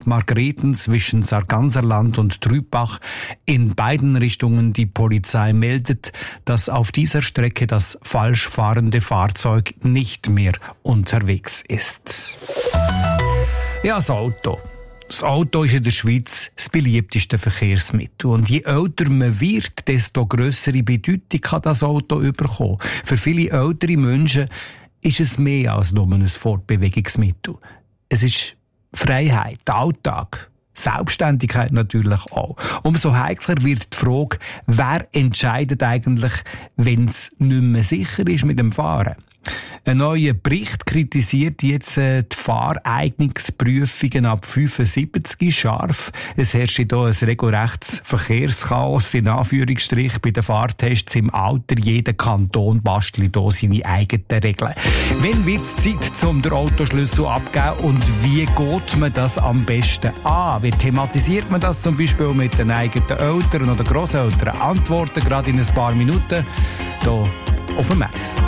St. Margrethen zwischen Sarganserland und Trübach. In beiden Richtungen die Polizei meldet, dass auf dieser Strecke das falsch fahrende Fahrzeug nicht mehr unterwegs ist. Ja, das Auto. Das Auto ist in der Schweiz das beliebteste Verkehrsmittel. Und je älter man wird, desto grössere Bedeutung kann das Auto bekommen. Für viele ältere Menschen ist es mehr als nur ein Fortbewegungsmittel. Es ist Freiheit, Alltag, Selbstständigkeit natürlich auch. Umso heikler wird die Frage, wer entscheidet eigentlich, wenn es nicht mehr sicher ist mit dem Fahren. Ein neuer Bericht kritisiert jetzt die Fahreignungsprüfungen ab 75 scharf. Es herrscht hier ein regelrechtes Verkehrschaos, in Anführungsstrich, bei den Fahrtests im Alter. Jeder Kanton bastelt hier seine eigenen Regeln. Wann wird es Zeit, um den Autoschlüssel abzugeben und wie geht man das am besten an? Wie thematisiert man das zum Beispiel mit den eigenen Eltern oder Grosseltern? Antworten gerade in ein paar Minuten hier auf dem Mess.